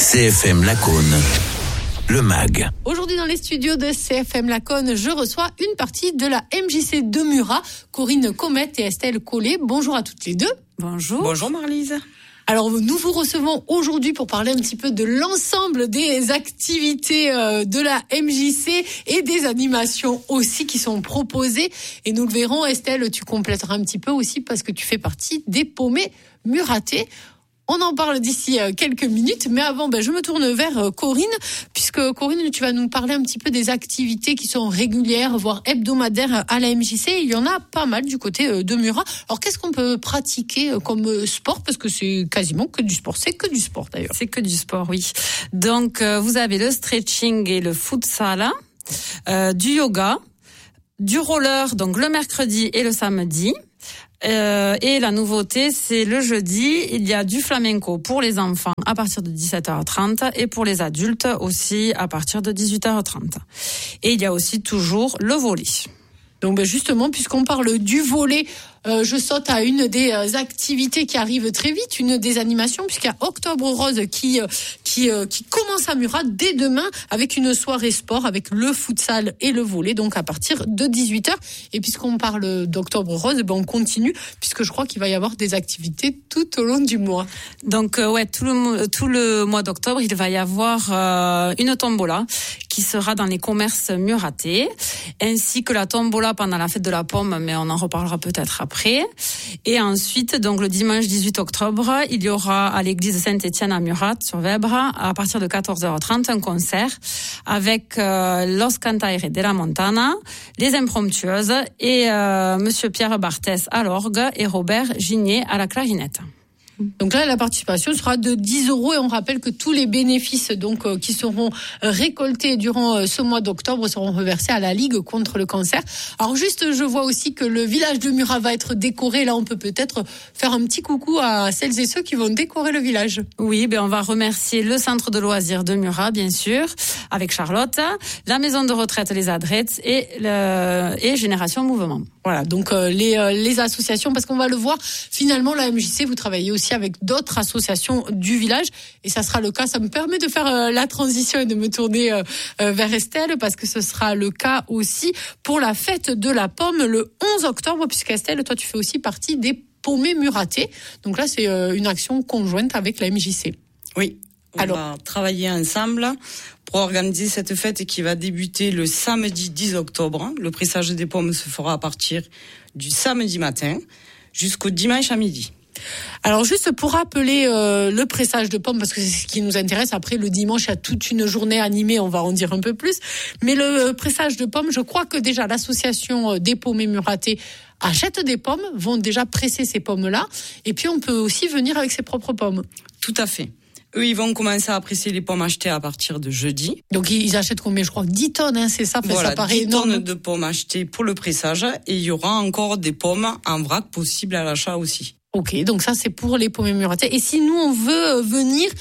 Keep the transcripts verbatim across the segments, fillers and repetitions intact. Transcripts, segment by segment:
C F M Lacaune, le M A G. Aujourd'hui dans les studios de C F M Lacaune, je reçois une partie de la M J C de Murat, Corinne Comette et Estelle Collet. Bonjour à toutes les deux. Bonjour. Bonjour Marlise. Alors nous vous recevons aujourd'hui pour parler un petit peu de l'ensemble des activités de la M J C et des animations aussi qui sont proposées. Et nous le verrons, Estelle, tu compléteras un petit peu aussi parce que tu fais partie des paumés muratés. On en parle d'ici quelques minutes, mais avant, ben, je me tourne vers Corinne, puisque Corinne, tu vas nous parler un petit peu des activités qui sont régulières, voire hebdomadaires à la M J C. Il y en a pas mal du côté de Murat. Alors, qu'est-ce qu'on peut pratiquer comme sport ? Parce que c'est quasiment que du sport. C'est que du sport, d'ailleurs. C'est que du sport, oui. Donc, euh, vous avez le stretching et le futsal, euh, du yoga, du roller, donc le mercredi et le samedi. Euh, et la nouveauté, c'est le jeudi, il y a du flamenco pour les enfants à partir de dix-sept heures trente et pour les adultes aussi à partir de dix-huit heures trente. Et il y a aussi toujours le volley. Donc ben justement, puisqu'on parle du volley, euh, je saute à une des euh, activités qui arrive très vite, une des animations, puisqu'il y a Octobre Rose qui euh, qui euh, qui commence à Murat dès demain avec une soirée sport avec le futsal et le volley, donc à partir de dix-huit heures. Et puisqu'on parle d'Octobre Rose, ben on continue, puisque je crois qu'il va y avoir des activités tout au long du mois. Donc euh, ouais, tout le tout le mois d'octobre, il va y avoir euh, une tombola qui sera dans les commerces muratés, ainsi que la tombola pendant la fête de la pomme, mais on en reparlera peut-être après. Et ensuite, donc le dimanche dix-huit octobre, il y aura à l'église Saint-Étienne à Murat, sur Vèbre, à partir de quatorze heures trente, un concert avec euh, Los Cantaires de la Montana, les Impromptueuses et euh, Monsieur Pierre Barthès à l'orgue et Robert Gigné à la clarinette. Donc là, la participation sera de dix euros et on rappelle que tous les bénéfices donc euh, qui seront récoltés durant euh, ce mois d'octobre seront reversés à la Ligue contre le cancer. Alors juste, je vois aussi que le village de Murat va être décoré. Là, on peut peut-être faire un petit coucou à celles et ceux qui vont décorer le village. Oui, ben on va remercier le centre de loisirs de Murat, bien sûr, avec Charlotte, la maison de retraite Les Adrettes et, le, et Génération Mouvement. Voilà, donc euh, les, euh, les associations, parce qu'on va le voir, finalement, la M J C, vous travaillez aussi avec d'autres associations du village, et ça sera le cas, ça me permet de faire euh, la transition et de me tourner euh, euh, vers Estelle, parce que ce sera le cas aussi pour la fête de la pomme le onze octobre, puisque Estelle, toi tu fais aussi partie des paumés muratés, donc là c'est euh, une action conjointe avec la M J C. Oui, on Alors, va travailler ensemble pour organiser cette fête qui va débuter le samedi dix octobre. Le pressage des pommes se fera à partir du samedi matin jusqu'au dimanche à midi. Alors juste pour rappeler euh, le pressage de pommes, parce que c'est ce qui nous intéresse. Après le dimanche, il y a toute une journée animée, on va en dire un peu plus. Mais le pressage de pommes, je crois que déjà l'association des paumés muratés achète des pommes, vont déjà presser ces pommes-là. Et puis on peut aussi venir avec ses propres pommes. Tout à fait. Eux, ils vont commencer à presser les pommes achetées à partir de jeudi. Donc, ils achètent combien ? Je crois que dix tonnes, hein, c'est ça, voilà, ça paraît dix énorme. tonnes de pommes achetées pour le pressage. Et il y aura encore des pommes en vrac possibles à l'achat aussi. Ok, donc ça, c'est pour les paumés muratés. Et si nous, on veut venir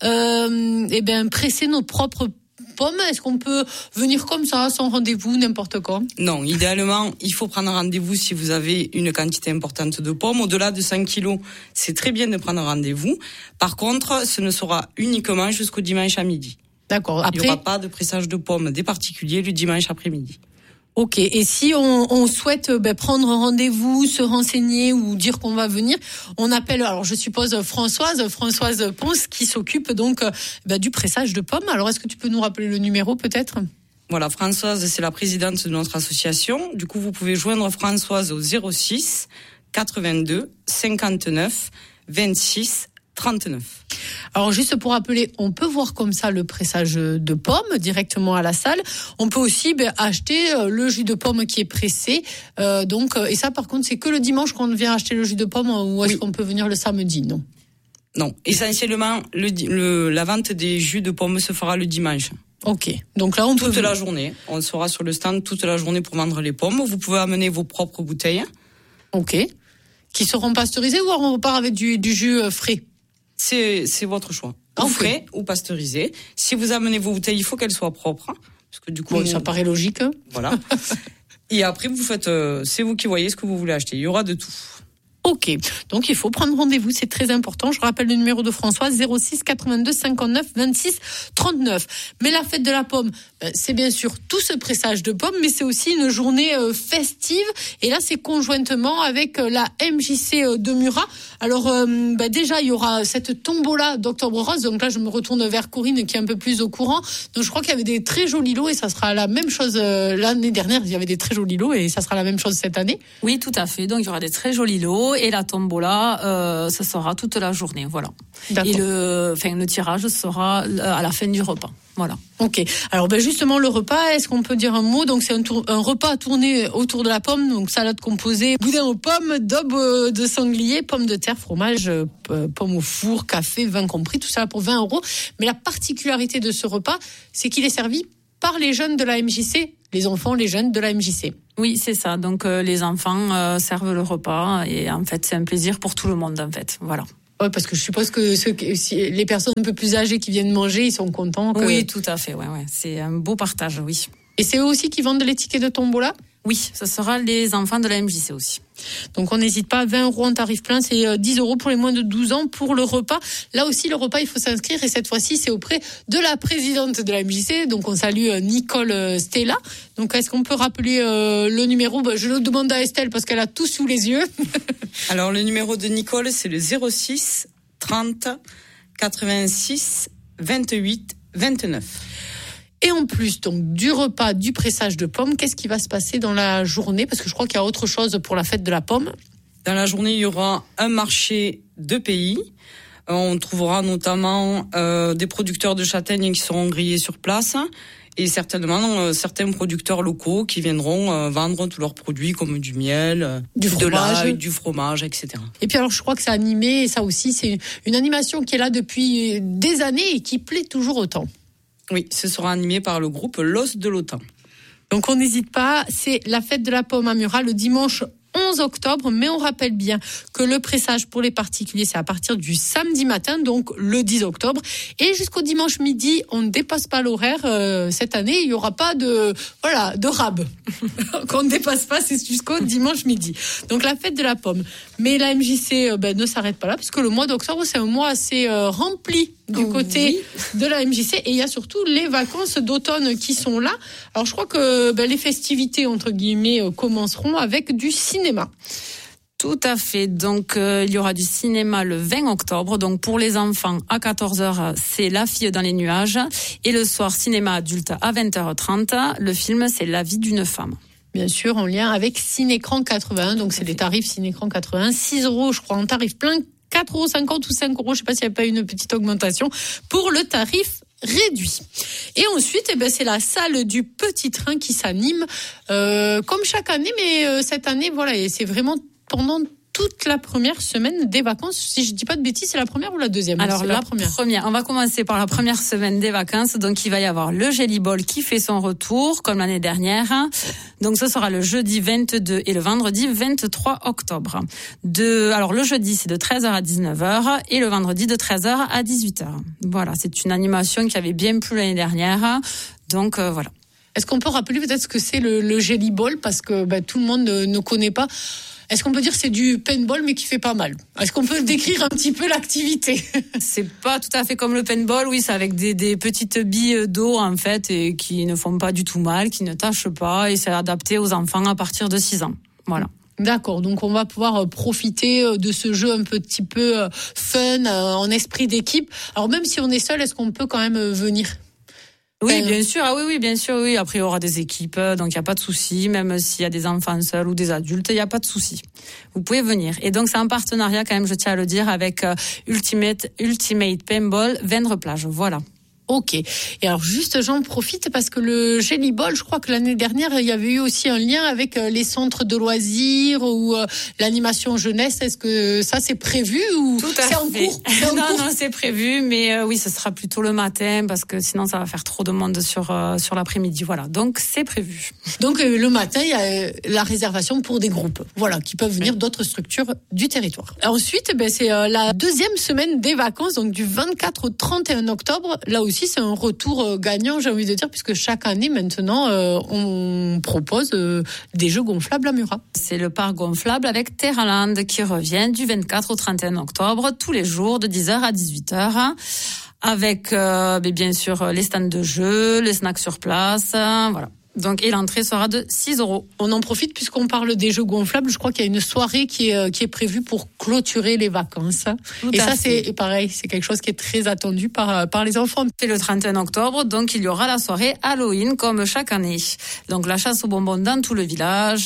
euh, eh ben, presser nos propres pommes, est-ce qu'on peut venir comme ça, sans rendez-vous, n'importe quand ? Non, idéalement, il faut prendre rendez-vous si vous avez une quantité importante de pommes. Au-delà de cinq kilos, c'est très bien de prendre rendez-vous. Par contre, ce ne sera uniquement jusqu'au dimanche à midi. D'accord. Après... Il n'y aura pas de pressage de pommes des particuliers le dimanche après-midi. Ok, et si on, on souhaite ben, prendre rendez-vous, se renseigner ou dire qu'on va venir, on appelle, alors je suppose Françoise, Françoise Ponce, qui s'occupe donc ben, du pressage de pommes. Alors est-ce que tu peux nous rappeler le numéro peut-être ? Voilà, Françoise, c'est la présidente de notre association. Du coup, vous pouvez joindre Françoise au zéro six quatre-vingt-deux cinquante-neuf vingt-six trente-neuf. Alors juste pour rappeler, on peut voir comme ça le pressage de pommes directement à la salle. On peut aussi ben, acheter le jus de pomme qui est pressé. Euh, donc et ça par contre c'est que le dimanche qu'on vient acheter le jus de pomme ou est-ce oui. qu'on peut venir le samedi ? Non. Non, essentiellement le, le, la vente des jus de pommes se fera le dimanche. Ok, donc là on toute peut... la journée. On sera sur le stand toute la journée pour vendre les pommes. Vous pouvez amener vos propres bouteilles. Ok. Qui seront pasteurisées ou on repart avec du, du jus frais ? C'est, c'est votre choix. Ou okay. Frais ou pasteurisé. Si vous amenez vos bouteilles, il faut qu'elles soient propres. Parce que du coup, oui, ça paraît logique. Voilà. Et après, vous faites, euh, c'est vous qui voyez ce que vous voulez acheter. Il y aura de tout. Ok, donc il faut prendre rendez-vous, c'est très important. Je rappelle le numéro de Françoise, zéro six quatre-vingt-deux cinquante-neuf vingt-six trente-neuf. Mais la fête de la pomme, c'est bien sûr tout ce pressage de pommes, mais c'est aussi une journée festive. Et là, c'est conjointement avec la M J C de Murat. Alors euh, bah déjà, il y aura cette tombola d'Octobre Rose. Donc là, je me retourne vers Corinne qui est un peu plus au courant. Donc je crois qu'il y avait des très jolis lots et ça sera la même chose. Euh, l'année dernière, il y avait des très jolis lots et ça sera la même chose cette année. Oui, tout à fait. Donc il y aura des très jolis lots. Et la tombola, euh, ça sera toute la journée, voilà. D'accord. Et le, enfin, le tirage sera à la fin du repas, voilà. Ok. Alors, ben justement, le repas, est-ce qu'on peut dire un mot? Donc, c'est un, tour, un repas tourné autour de la pomme, donc salade composée, boudin aux pommes, daube de sanglier, pommes de terre, fromage, euh, pommes au four, café, vin compris, tout ça pour vingt euros. Mais la particularité de ce repas, c'est qu'il est servi par les jeunes de la M J C, les enfants, les jeunes de la M J C. Oui, c'est ça. Donc euh, les enfants euh, servent le repas et en fait c'est un plaisir pour tout le monde en fait. Voilà. Ouais, parce que je suppose que ceux, si les personnes un peu plus âgées qui viennent manger, ils sont contents. Que... Oui, tout à fait. Ouais, ouais. C'est un beau partage, oui. Et c'est eux aussi qui vendent les tickets de tombola? Oui, ce sera les enfants de la M J C aussi. Donc on n'hésite pas, vingt euros en tarif plein, c'est dix euros pour les moins de douze ans pour le repas. Là aussi, le repas, il faut s'inscrire et cette fois-ci, c'est auprès de la présidente de la M J C. Donc on salue Nicole Stella. Donc est-ce qu'on peut rappeler euh, le numéro? bah, Je le demande à Estelle parce qu'elle a tout sous les yeux. Alors le numéro de Nicole, c'est le zéro six trente quatre-vingt-six vingt-huit vingt-neuf. Et en plus, donc, du repas, du pressage de pommes, qu'est-ce qui va se passer dans la journée? Parce que je crois qu'il y a autre chose pour la fête de la pomme. Dans la journée, il y aura un marché de pays. On trouvera notamment euh, des producteurs de châtaignes qui seront grillés sur place et certainement euh, certains producteurs locaux qui viendront euh, vendre tous leurs produits comme du miel, euh, du fromage, de l'ail, du fromage, et cetera. Et puis alors, je crois que c'est animé, et ça aussi, c'est une animation qui est là depuis des années et qui plaît toujours autant. Oui, ce sera animé par le groupe L'Os de l'Autan. Donc on n'hésite pas, c'est la fête de la pomme à Murat le dimanche onze octobre, mais on rappelle bien que le pressage pour les particuliers, c'est à partir du samedi matin, donc le dix octobre, et jusqu'au dimanche midi, on ne dépasse pas l'horaire. Euh, cette année, il n'y aura pas de, voilà, de rab. Qu'on ne dépasse pas, c'est jusqu'au dimanche midi. Donc la fête de la pomme. Mais la M J C euh, ben, ne s'arrête pas là, puisque le mois d'octobre, c'est un mois assez euh, rempli du côté oui. de la M J C, et il y a surtout les vacances d'automne qui sont là. Alors je crois que ben, les festivités, entre guillemets, euh, commenceront avec du cinéma. Tout à fait. Donc, euh, il y aura du cinéma le vingt octobre. Donc, pour les enfants, à quatorze heures, c'est La fille dans les nuages. Et le soir, cinéma adulte à vingt heures trente. Le film, c'est La vie d'une femme. Bien sûr, en lien avec Cinécran quatre-vingts. Donc, c'est les tarifs Cinécran quatre-vingts. six euros, je crois, en tarif plein. quatre euros cinquante ou cinq euros. Je ne sais pas s'il n'y a pas une petite augmentation pour le tarif réduit. Et ensuite, eh ben, c'est la salle du Petit Train qui s'anime euh, comme chaque année, mais euh, cette année, voilà, et c'est vraiment pendant toute la première semaine des vacances. Si je dis pas de bêtises, c'est la première ou la deuxième? Alors, la, la première. première. On va commencer par la première semaine des vacances. Donc, il va y avoir le Jelly Ball qui fait son retour, comme l'année dernière. Donc, ce sera le jeudi vingt-deux et le vendredi vingt-trois octobre. De, alors, le jeudi, c'est de treize heures à dix-neuf heures et le vendredi de treize heures à dix-huit heures. Voilà. C'est une animation qui avait bien plu l'année dernière. Donc, euh, voilà. Est-ce qu'on peut rappeler peut-être ce que c'est le, le Jelly Ball? Parce que, ben, tout le monde ne, ne connaît pas. Est-ce qu'on peut dire que c'est du paintball mais qui fait pas mal? Est-ce qu'on peut décrire un petit peu l'activité? C'est pas tout à fait comme le paintball, oui, c'est avec des, des petites billes d'eau en fait et qui ne font pas du tout mal, qui ne tâchent pas et c'est adapté aux enfants à partir de six ans. Voilà. D'accord, donc on va pouvoir profiter de ce jeu un petit peu fun, en esprit d'équipe. Alors même si on est seul, est-ce qu'on peut quand même venir? Oui, bien sûr. Ah oui, oui, bien sûr. Oui. Après, il y aura des équipes, donc il n'y a pas de souci. Même s'il y a des enfants seuls ou des adultes, il n'y a pas de souci. Vous pouvez venir. Et donc, c'est un partenariat, quand même, je tiens à le dire, avec Ultimate, Ultimate Paintball, Vendre-Plage. Voilà. Ok. Et alors juste, j'en profite parce que le Jelly Ball, je crois que l'année dernière, il y avait eu aussi un lien avec les centres de loisirs ou euh, l'animation jeunesse. Est-ce que ça, c'est prévu ou Tout à c'est en fait. cours c'est en Non, cours non, c'est prévu, mais euh, oui, ce sera plutôt le matin parce que sinon, ça va faire trop de monde sur euh, sur l'après-midi. Voilà. Donc, c'est prévu. Donc, euh, le matin, il y a euh, la réservation pour des groupes, voilà, qui peuvent venir oui. d'autres structures du territoire. Alors, ensuite, ben, c'est euh, la deuxième semaine des vacances, donc du vingt-quatre au trente et un octobre. Là aussi, aussi, c'est un retour gagnant, j'ai envie de dire, puisque chaque année, maintenant, euh, on propose euh, des jeux gonflables à Murat. C'est le parc gonflable avec Terraland qui revient du vingt-quatre au trente et un octobre, tous les jours de dix heures à dix-huit heures. Avec, euh, bien sûr, les stands de jeux, les snacks sur place, euh, voilà. Donc, et l'entrée sera de six euros. On en profite puisqu'on parle des jeux gonflables. Je crois qu'il y a une soirée qui est, qui est prévue pour clôturer les vacances. Tout et ça, fait. c'est pareil, c'est quelque chose qui est très attendu par, par les enfants. C'est le trente et un octobre, donc il y aura la soirée Halloween comme chaque année. Donc la chasse aux bonbons dans tout le village.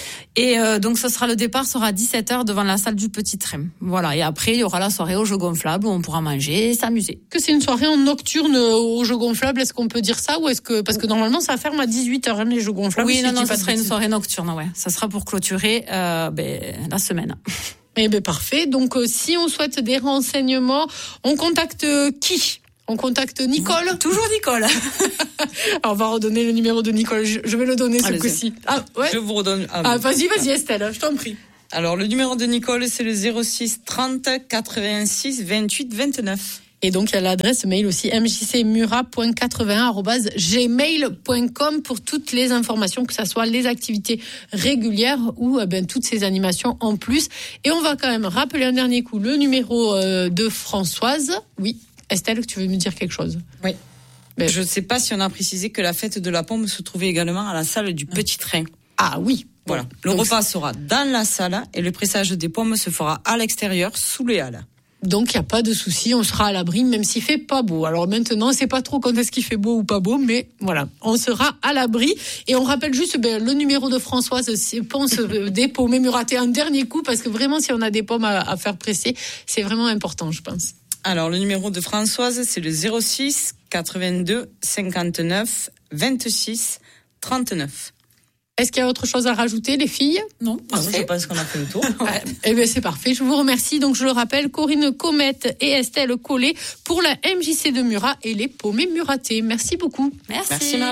Et euh, donc ce sera le départ sera à dix-sept heures devant la salle du Petit Train. Voilà. Et après, il y aura la soirée aux jeux gonflables où on pourra manger et s'amuser. Que c'est une soirée en nocturne aux jeux gonflables, est-ce qu'on peut dire ça ou est-ce que parce que normalement ça ferme à dix-huit heures les jeux gonflables. Oui, non, non, ça sera une soirée nocturne, ouais. Ça sera pour clôturer euh, ben, la semaine. Eh ben parfait. Donc euh, si on souhaite des renseignements, on contacte euh, qui ? On contacte Nicole. Toujours Nicole. Alors, on va redonner le numéro de Nicole. Je, je vais le donner ce Allez, coup-ci. Ah ouais. Je vous redonne. Ah, ah vas-y, vas-y Estelle, je t'en prie. Alors le numéro de Nicole, c'est le zéro six trente quatre-vingt-six vingt-huit vingt-neuf. Et donc, il y a l'adresse mail aussi, m j c murat point quatre-vingt-un arobase gmail point com pour toutes les informations, que ce soit les activités régulières ou eh ben, toutes ces animations en plus. Et on va quand même rappeler un dernier coup le numéro euh, de Françoise. Oui, Estelle, tu veux me dire quelque chose ? Oui. Ben, je ne sais pas si on a précisé que la fête de la pomme se trouvait également à la salle du Petit Train. Ah oui. Voilà. Le donc, repas sera dans la salle et le pressage des pommes se fera à l'extérieur, sous les halles. Donc, il n'y a pas de souci, on sera à l'abri, même s'il fait pas beau. Alors maintenant, on ne sait pas trop quand est-ce qu'il fait beau ou pas beau, mais voilà, on sera à l'abri. Et on rappelle juste ben, le numéro de Françoise, pense des pommes Muraté, un dernier coup, parce que vraiment, si on a des pommes à, à faire presser, c'est vraiment important, je pense. Alors, le numéro de Françoise, c'est le zéro six quatre-vingt-deux cinquante-neuf vingt-six trente-neuf. Est-ce qu'il y a autre chose à rajouter, les filles ? Non, ah, je pense qu'on a fait le tour. Ouais. Eh bien, c'est parfait. Je vous remercie. Donc, je le rappelle, Corinne Comette et Estelle Collet pour la M J C de Murat et les paumés muratés. Merci beaucoup. Merci. Merci,